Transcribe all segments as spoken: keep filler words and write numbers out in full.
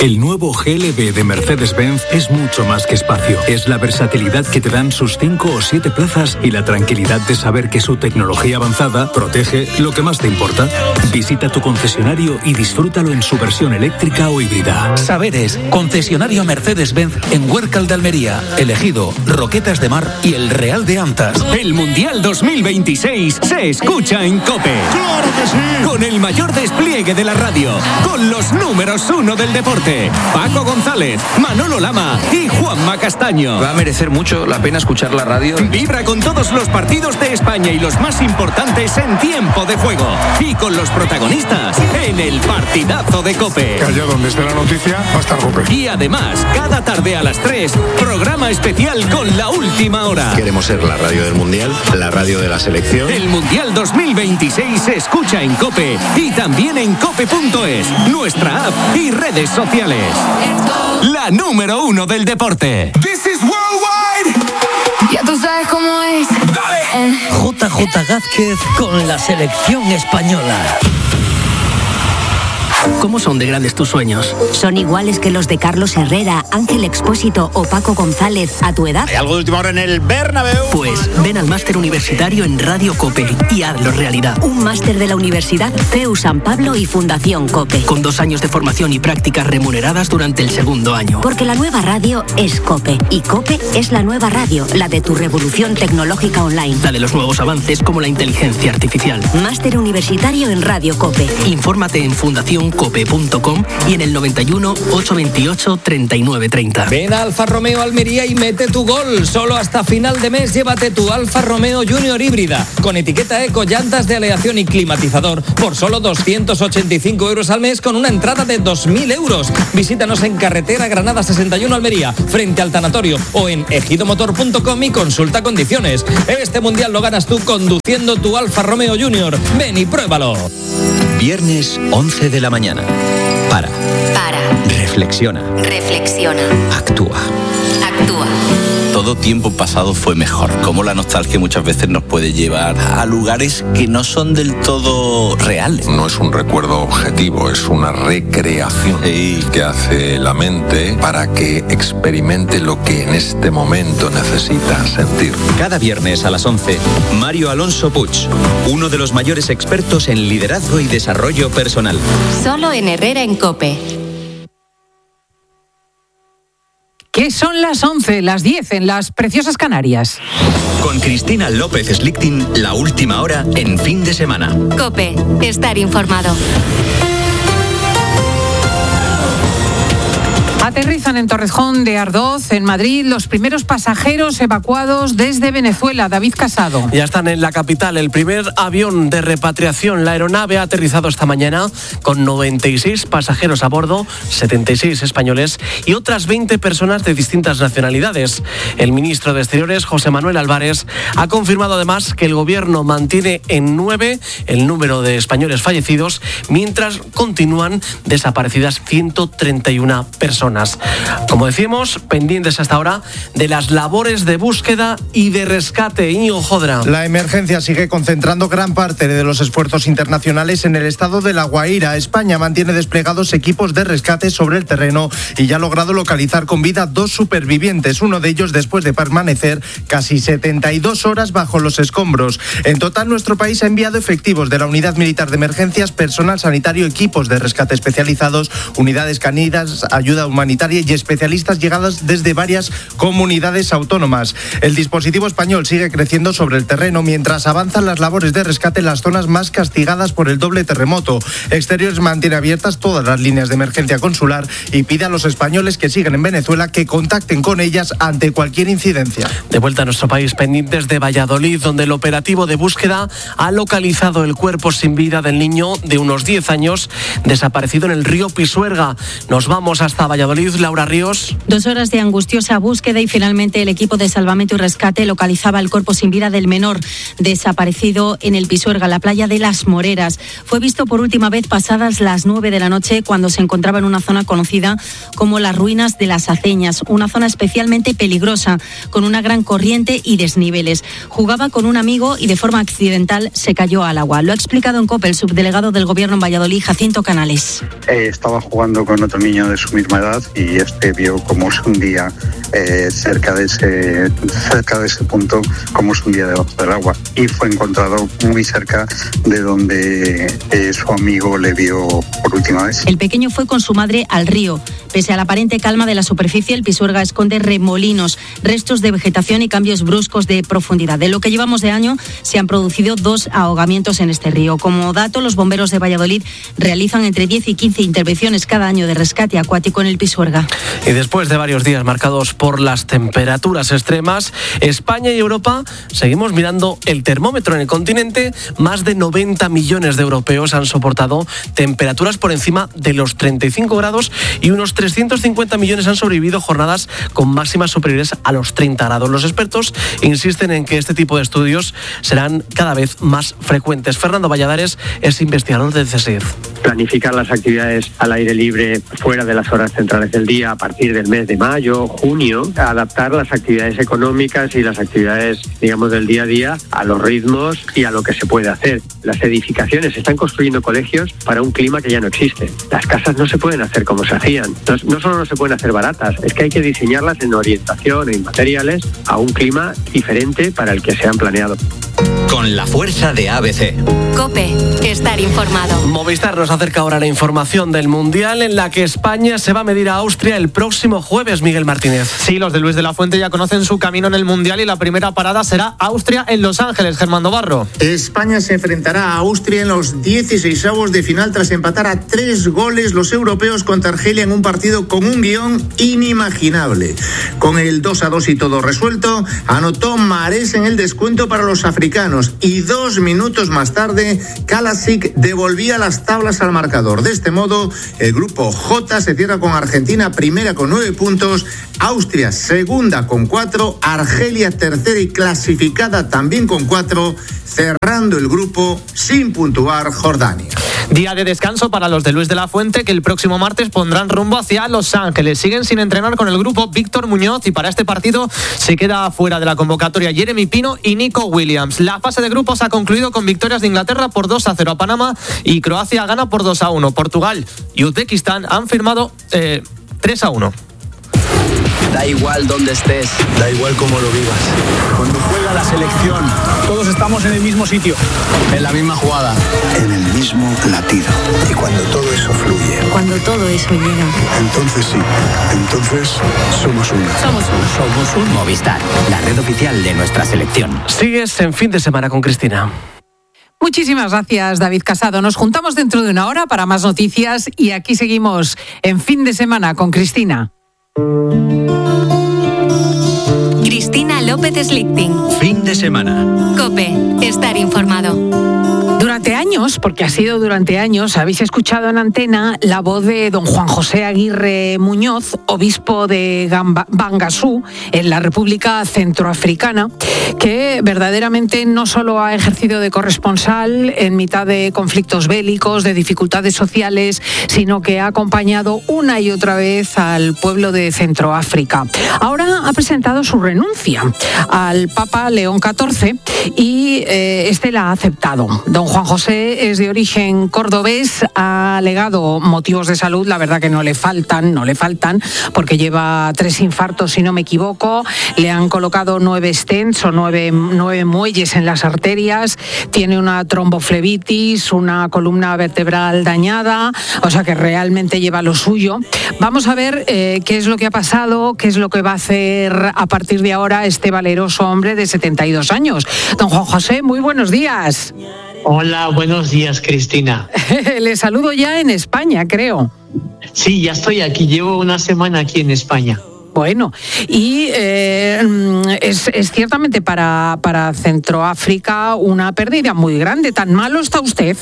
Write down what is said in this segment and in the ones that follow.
El nuevo G L B de Mercedes-Benz es mucho más que espacio. Es la versatilidad que te dan sus cinco o siete plazas y la tranquilidad de saber que su tecnología avanzada protege lo que más te importa. Visita tu concesionario y disfrútalo en su versión eléctrica o híbrida. Saberes, concesionario Mercedes-Benz en Huércal de Almería, Elegido, Roquetas de Mar y El Real de Antas. El Mundial dos mil veintiséis se escucha en COPE. ¡Claro que sí! Con el mayor despliegue de la radio, con los números uno del deporte, Paco González, Manolo Lama y Juanma Castaño. Va a merecer mucho la pena escuchar la radio. Vibra con todos los partidos de España y los más importantes en tiempo de juego. Y con los protagonistas en el partidazo de COPE. Que allá donde esté la noticia va a estar COPE. Y además, cada tarde a las tres, programa especial con la última hora. Queremos ser la radio del Mundial, la radio de la selección. El Mundial dos mil veintiséis se escucha en COPE y también en cope punto es, nuestra app y redes sociales. La número uno del deporte. This is worldwide. Ya tú sabes cómo es. Dale. J J Gázquez con la selección española. ¿Cómo son de grandes tus sueños? ¿Son iguales que los de Carlos Herrera, Ángel Expósito o Paco González a tu edad? ¿Hay algo de última hora en el Bernabéu? Pues ven al máster universitario en Radio COPE y hazlo realidad. Un máster de la Universidad C E U San Pablo y Fundación COPE. Con dos años de formación y prácticas remuneradas durante el segundo año. Porque la nueva radio es COPE y COPE es la nueva radio, la de tu revolución tecnológica online. La de los nuevos avances como la inteligencia artificial. Máster universitario en Radio COPE. Infórmate en fundación cope punto com y en el noventa y uno, ochocientos veintiocho, treinta y nueve treinta. Ven a Alfa Romeo Almería y mete tu gol. Solo hasta final de mes llévate tu Alfa Romeo Junior híbrida con etiqueta eco, llantas de aleación y climatizador por solo doscientos ochenta y cinco euros al mes con una entrada de dos mil euros. Visítanos en carretera Granada sesenta y uno Almería, frente al tanatorio, o en ejidomotor punto com y consulta condiciones. Este mundial lo ganas tú conduciendo tu Alfa Romeo Junior. Ven y pruébalo. Viernes once de la mañana. Para. Para. Reflexiona. Reflexiona. Actúa. Actúa. Todo tiempo pasado fue mejor. Como la nostalgia muchas veces nos puede llevar a lugares que no son del todo reales. No es un recuerdo objetivo, es una recreación sí. que hace la mente para que experimente lo que en este momento necesita sentir. Cada viernes a las once, Mario Alonso Puig, uno de los mayores expertos en liderazgo y desarrollo personal. Solo en Herrera en COPE. Que son las once, las diez en las preciosas Canarias. Con Cristina López Slichting, la última hora en fin de semana. COPE, estar informado. Aterrizan en Torrejón de Ardoz, en Madrid, los primeros pasajeros evacuados desde Venezuela. David Casado. Ya están en la capital. El primer avión de repatriación, la aeronave, ha aterrizado esta mañana con noventa y seis pasajeros a bordo, setenta y seis españoles y otras veinte personas de distintas nacionalidades. El ministro de Exteriores, José Manuel Álvarez, ha confirmado además que el gobierno mantiene en nueve el número de españoles fallecidos, mientras continúan desaparecidas ciento treinta y una personas. Como decíamos, pendientes hasta ahora de las labores de búsqueda y de rescate. Íñigo Jodra. La emergencia sigue concentrando gran parte de los esfuerzos internacionales en el estado de La Guaira. España mantiene desplegados equipos de rescate sobre el terreno y ya ha logrado localizar con vida dos supervivientes, uno de ellos después de permanecer casi setenta y dos horas bajo los escombros. En total, nuestro país ha enviado efectivos de la Unidad Militar de Emergencias, personal sanitario, equipos de rescate especializados, unidades caninas, ayuda humanitaria y especialistas llegados desde varias comunidades autónomas. El dispositivo español sigue creciendo sobre el terreno mientras avanzan las labores de rescate en las zonas más castigadas por el doble terremoto. Exteriores mantiene abiertas todas las líneas de emergencia consular y pide a los españoles que siguen en Venezuela que contacten con ellas ante cualquier incidencia. De vuelta a nuestro país, pendientes de Valladolid, donde el operativo de búsqueda ha localizado el cuerpo sin vida del niño de unos diez años desaparecido en el río Pisuerga. Nos vamos hasta Valladolid Valladolid, Laura Ríos. Dos horas de angustiosa búsqueda y finalmente el equipo de salvamento y rescate localizaba el cuerpo sin vida del menor desaparecido en el Pisuerga, la playa de Las Moreras. Fue visto por última vez pasadas las nueve de la noche cuando se encontraba en una zona conocida como las ruinas de las Aceñas, una zona especialmente peligrosa con una gran corriente y desniveles. Jugaba con un amigo y de forma accidental se cayó al agua. Lo ha explicado en COPE el subdelegado del Gobierno en Valladolid, Jacinto Canales. Eh, estaba jugando con otro niño de su misma edad y este vio cómo se hundía eh, cerca de ese cerca de ese punto, cómo se hundía debajo del agua, y fue encontrado muy cerca de donde eh, su amigo le vio por última vez. El pequeño fue con su madre al río. Pese a la aparente calma de la superficie, el Pisuerga esconde remolinos, restos de vegetación y cambios bruscos de profundidad. De lo que llevamos de año, se han producido dos ahogamientos en este río. Como dato, los bomberos de Valladolid realizan entre diez y quince intervenciones cada año de rescate acuático en el Pisuerga. Y después de varios días marcados por las temperaturas extremas, España y Europa seguimos mirando el termómetro. En el continente, más de noventa millones de europeos han soportado temperaturas por encima de los treinta y cinco grados y unos trescientos cincuenta millones han sobrevivido jornadas con máximas superiores a los treinta grados. Los expertos insisten en que este tipo de estudios serán cada vez más frecuentes. Fernando Valladares es investigador del C S I D. Planificar las actividades al aire libre fuera de las horas centrales del día a partir del mes de mayo, junio, adaptar las actividades económicas y las actividades, digamos, del día a día a los ritmos y a lo que se puede hacer. Las edificaciones están construyendo colegios para un clima que ya no existe. Las casas no se pueden hacer como se hacían. No, no solo no se pueden hacer baratas, es que hay que diseñarlas en orientación, en materiales, a un clima diferente para el que se han planeado. Con la fuerza de A B C. COPE, estar informado. Movistar nos acerca ahora la información del Mundial en la que España se va a medir a Austria el próximo jueves, Miguel Martínez. Sí, los de Luis de la Fuente ya conocen su camino en el Mundial y la primera parada será Austria en Los Ángeles. Germán Navarro. España se enfrentará a Austria en los dieciseisavos de final tras empatar a tres goles los europeos contra Argelia en un partido con un guión inimaginable. Con el dos a dos y todo resuelto, anotó Mahrez en el descuento para los africanos y dos minutos más tarde Kalasic devolvía las tablas al marcador. De este modo, el grupo J se cierra con Argentina primera con nueve puntos, Austria segunda con cuatro, Argelia tercera y clasificada también con cuatro, cerrando el grupo sin puntuar Jordania. Día de descanso para los de Luis de la Fuente, que el próximo martes pondrán rumbo hacia Los Ángeles. Siguen sin entrenar con el grupo Víctor Muñoz y para este partido se queda fuera de la convocatoria Jeremy Pino y Nico Williams. La fase de grupos ha concluido con victorias de Inglaterra por dos a cero a Panamá y Croacia gana por dos a uno. Portugal y Uzbekistán han firmado eh, tres a uno. Da igual dónde estés, da igual cómo lo vivas. Cuando juega la selección, todos estamos en el mismo sitio, en la misma jugada, en el mismo latido. Y cuando todo eso fluye, Cuando todo eso llega, entonces sí, entonces somos uno. somos uno. Somos un Movistar, la red oficial de nuestra selección. Sigues en Fin de Semana con Cristina. Muchísimas gracias, David Casado. Nos juntamos dentro de una hora para más noticias y aquí seguimos en Fin de Semana con Cristina. Cristina López Slichting. Fin de semana. COPE, estar informado. Durante años, porque ha sido durante años, habéis escuchado en antena la voz de don Juan José Aguirre Muñoz, obispo de Gamba, Bangasú, en la República Centroafricana, que verdaderamente no solo ha ejercido de corresponsal en mitad de conflictos bélicos, de dificultades sociales, sino que ha acompañado una y otra vez al pueblo de Centroáfrica. Ahora ha presentado su renuncia al Papa León catorce y eh, este la ha aceptado. Don Juan José es de origen cordobés, ha alegado motivos de salud, la verdad que no le faltan, no le faltan, porque lleva tres infartos, si no me equivoco, le han colocado nueve stents o nueve, nueve muelles en las arterias, tiene una tromboflebitis, una columna vertebral dañada, o sea que realmente lleva lo suyo. Vamos a ver eh, qué es lo que ha pasado, qué es lo que va a hacer a partir de ahora este valeroso hombre de setenta y dos años. Don Juan José, muy buenos días. Hola, buenos días, Cristina. Le saludo ya en España, creo. Sí, ya estoy aquí, llevo una semana aquí en España. Bueno, y eh, es, es ciertamente para, para Centroáfrica una pérdida muy grande. ¿Tan malo está usted?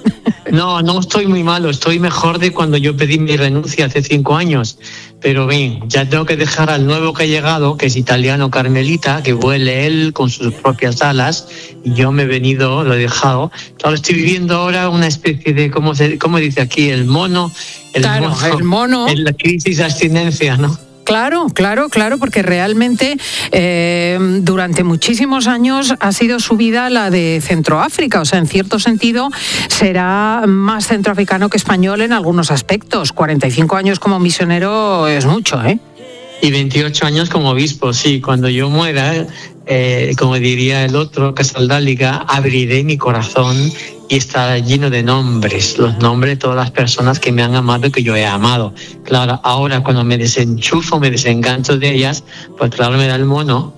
No, no estoy muy malo, estoy mejor de cuando yo pedí mi renuncia hace cinco años. Pero bien, ya tengo que dejar al nuevo que ha llegado, que es italiano, Carmelita, que vuele él con sus propias alas, y yo me he venido, lo he dejado. Claro, estoy viviendo ahora una especie de, ¿cómo se, cómo dice aquí? El mono. El claro, mono, el mono. En la crisis de abstinencia, ¿no? Claro, claro, claro, porque realmente eh, durante muchísimos años ha sido su vida la de Centroáfrica, o sea, en cierto sentido será más centroafricano que español en algunos aspectos. cuarenta y cinco años como misionero es mucho, ¿eh? Y veintiocho años como obispo, sí. Cuando yo muera, eh, como diría el otro, Casaldáliga, abriré mi corazón y estará lleno de nombres, los nombres de todas las personas que me han amado y que yo he amado. Claro, ahora cuando me desenchufo, me desengancho de ellas, pues claro, me da el mono.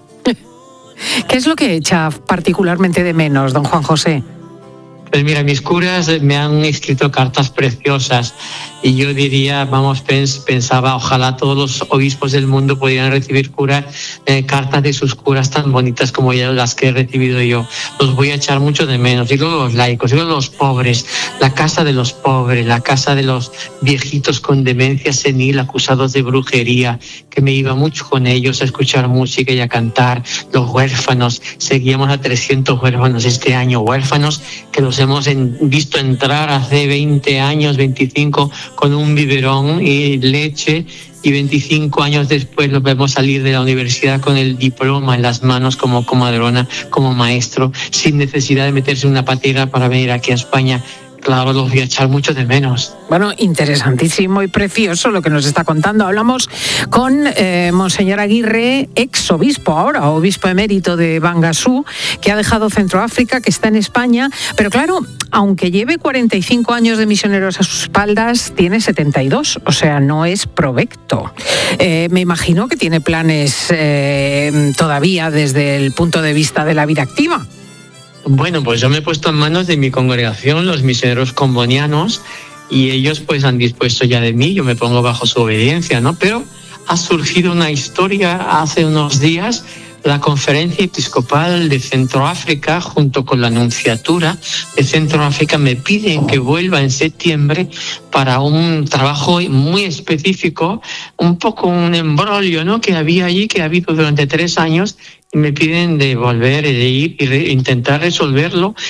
¿Qué es lo que echa particularmente de menos, don Juan José? Pues mira, mis curas me han escrito cartas preciosas y yo diría, vamos, pens, pensaba, ojalá todos los obispos del mundo pudieran recibir cura, eh, cartas de sus curas tan bonitas como ya las que he recibido yo. Los voy a echar mucho de menos. Y luego los laicos, y luego los pobres, la casa de los pobres, la casa de los viejitos con demencia senil acusados de brujería, que me iba mucho con ellos a escuchar música y a cantar. Los huérfanos, seguíamos a trescientos huérfanos este año, huérfanos que los hemos en, visto entrar hace veinte años, veinticinco, con un biberón y leche, y veinticinco años después los vemos salir de la universidad con el diploma en las manos como comadrona, como maestro, sin necesidad de meterse en una patera para venir aquí a España. Claro, los voy a echar mucho de menos. Bueno, interesantísimo y precioso lo que nos está contando. Hablamos con eh, Monseñor Aguirre, ex obispo, ahora obispo emérito de Bangasú, que ha dejado Centroáfrica, que está en España. Pero claro, aunque lleve cuarenta y cinco años de misioneros a sus espaldas, tiene setenta y dos, o sea, no es provecto. Eh, me imagino que tiene planes eh, todavía desde el punto de vista de la vida activa. Bueno, pues yo me he puesto en manos de mi congregación, los misioneros combonianos, y ellos pues han dispuesto ya de mí, yo me pongo bajo su obediencia, ¿no? Pero ha surgido una historia hace unos días. La Conferencia Episcopal de Centroáfrica, junto con la Nunciatura de Centroáfrica, me piden que vuelva en septiembre para un trabajo muy específico, un poco un embrollo, ¿no?, que había allí, que ha habido durante tres años, y me piden de volver, de ir e intentar resolverlo